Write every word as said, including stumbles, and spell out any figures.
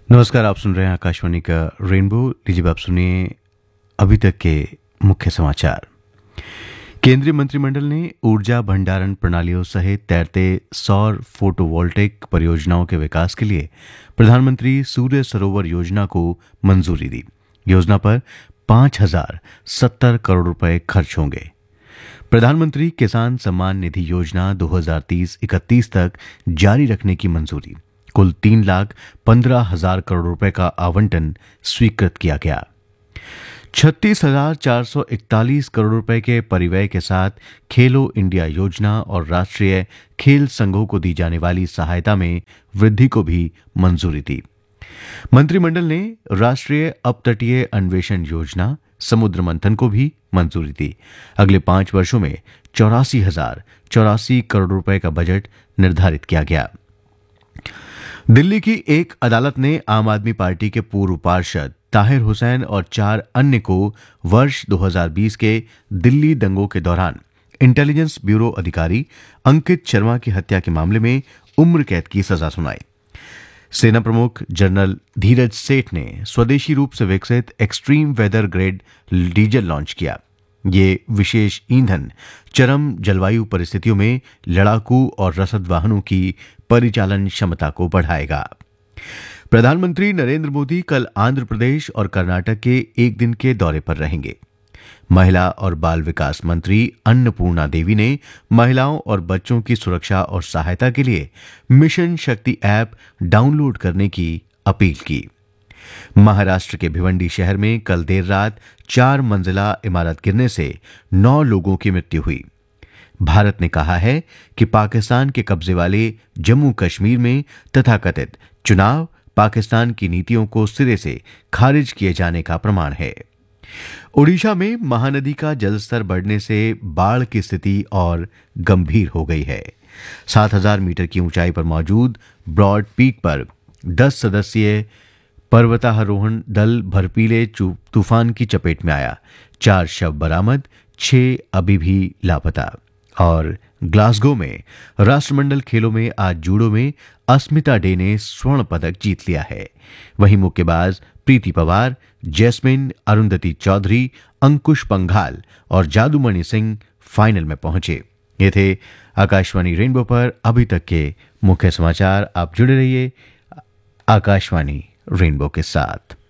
नमस्कार, आप सुन रहे हैं आकाशवाणी का रेनबो। लीजिए आप सुनिए अभी तक के मुख्य समाचार। केंद्रीय मंत्रिमंडल ने ऊर्जा भंडारण प्रणालियों सहित तैरते सौर फोटोवोल्टेक परियोजनाओं के विकास के लिए प्रधानमंत्री सूर्य सरोवर योजना को मंजूरी दी। योजना पर पांच हजार सत्तर करोड़ रुपए खर्च होंगे। प्रधानमंत्री किसान सम्मान निधि योजना दो हज़ार तीस इकतीस तक जारी रखने की मंजूरी। कुल तीन लाख पंद्रह हजार करोड़ रुपए का आवंटन स्वीकृत किया गया। छत्तीस हजार चार सौ इकतालीस करोड़ रुपए के परिव्यय के साथ खेलो इंडिया योजना और राष्ट्रीय खेल संघों को दी जाने वाली सहायता में वृद्धि को भी मंजूरी दी। मंत्रिमंडल ने राष्ट्रीय अपतटीय अन्वेषण योजना समुद्र मंथन को भी मंजूरी दी। अगले पांच वर्षों में चौरासी हजार चौरासी करोड़ रुपए का बजट निर्धारित किया गया। दिल्ली की एक अदालत ने आम आदमी पार्टी के पूर्व पार्षद ताहिर हुसैन और चार अन्य को वर्ष दो हज़ार बीस के दिल्ली दंगों के दौरान इंटेलिजेंस ब्यूरो अधिकारी अंकित शर्मा की हत्या के मामले में उम्र कैद की सजा सुनाई। सेना प्रमुख जनरल धीरज सेठ ने स्वदेशी रूप से विकसित extreme weather grade diesel launch किया। ये विशेष ईंधन चरम जलवायु परिस्थितियों में लड़ाकू और रसद वाहनों की परिचालन क्षमता को बढ़ाएगा। प्रधानमंत्री नरेंद्र मोदी कल आंध्र प्रदेश और कर्नाटक के एक दिन के दौरे पर रहेंगे। महिला और बाल विकास मंत्री अन्नपूर्णा देवी ने महिलाओं और बच्चों की सुरक्षा और सहायता के लिए मिशन शक्ति ऐप डाउनलोड करने की अपील की। महाराष्ट्र के भिवंडी शहर में कल देर रात चार मंजिला इमारत गिरने से नौ लोगों की मृत्यु हुई। भारत ने कहा है कि पाकिस्तान के कब्जे वाले जम्मू कश्मीर में तथाकथित चुनाव पाकिस्तान की नीतियों को सिरे से खारिज किए जाने का प्रमाण है। ओडिशा में महानदी का जलस्तर बढ़ने से बाढ़ की स्थिति और गंभीर हो गई है। सात हजार मीटर की ऊंचाई पर मौजूद ब्रॉड पीक पर दस सदस्यीय पर्वतारोहण दल बर्फीले तूफान की चपेट में आया। चार शव बरामद, छह अभी भी लापता। और ग्लासगो में राष्ट्रमंडल खेलों में आज जूडो में अस्मिता डे ने स्वर्ण पदक जीत लिया है। वहीं मुक्केबाज प्रीति पवार, जैस्मिन, अरुंधति चौधरी, अंकुश पंघाल और जादूमणि सिंह फाइनल में पहुंचे। ये थे आकाशवाणी रेनबो पर अभी तक के मुख्य समाचार। आप जुड़े रहिए आकाशवाणी रेनबो के साथ।